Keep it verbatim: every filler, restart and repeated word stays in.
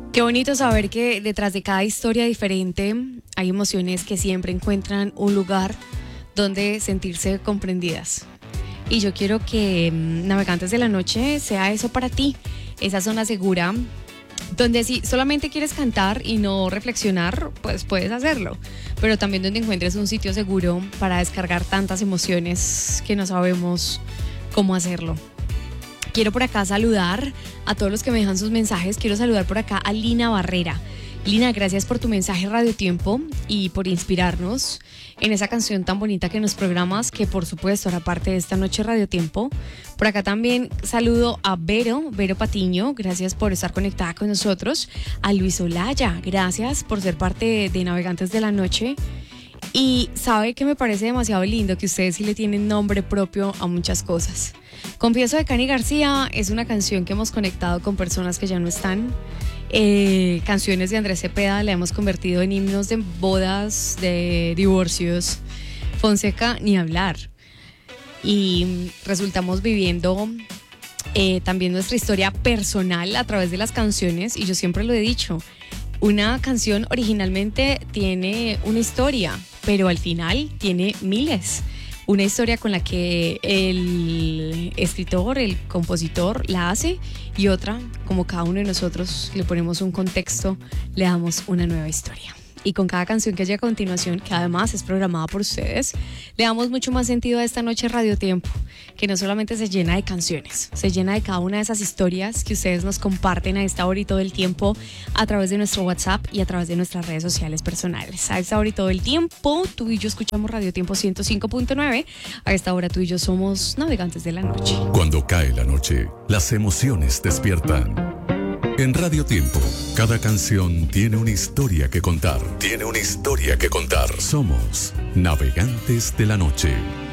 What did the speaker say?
Qué bonito saber que detrás de cada historia diferente hay emociones que siempre encuentran un lugar donde sentirse comprendidas. Y yo quiero que mm, Navegantes de la Noche sea eso para ti, esa zona segura donde si solamente quieres cantar y no reflexionar, pues puedes hacerlo, pero también donde encuentres un sitio seguro para descargar tantas emociones que no sabemos cómo hacerlo. Quiero por acá saludar a todos los que me dejan sus mensajes. Quiero saludar por acá a Lina Barrera. Lina, gracias por tu mensaje Radio Tiempo y por inspirarnos en esa canción tan bonita que nos programas, que por supuesto hará parte de esta noche Radio Tiempo. Por acá también saludo a Vero, Vero Patiño, gracias por estar conectada con nosotros. A Luis Olaya, gracias por ser parte de, de Navegantes de la Noche. Y sabe que me parece demasiado lindo que ustedes sí le tienen nombre propio a muchas cosas. Confieso de Cani García es una canción que hemos conectado con personas que ya no están. Eh, canciones de Andrés Cepeda la hemos convertido en himnos de bodas, de divorcios. Fonseca, ni hablar. Y resultamos viviendo eh, también nuestra historia personal a través de las canciones. Y yo siempre lo he dicho, una canción originalmente tiene una historia, pero al final tiene miles. Una historia con la que el escritor, el compositor la hace, y otra, como cada uno de nosotros le ponemos un contexto, le damos una nueva historia. Y con cada canción que haya a continuación, que además es programada por ustedes, le damos mucho más sentido a esta noche Radio Tiempo, que no solamente se llena de canciones, se llena de cada una de esas historias que ustedes nos comparten a esta hora y todo el tiempo a través de nuestro WhatsApp y a través de nuestras redes sociales personales. A esta hora y todo el tiempo, tú y yo escuchamos Radio Tiempo ciento cinco punto nueve. A esta hora tú y yo somos Navegantes de la Noche. Cuando cae la noche, las emociones despiertan. En Radio Tiempo, cada canción tiene una historia que contar. Tiene una historia que contar. Somos Navegantes de la Noche.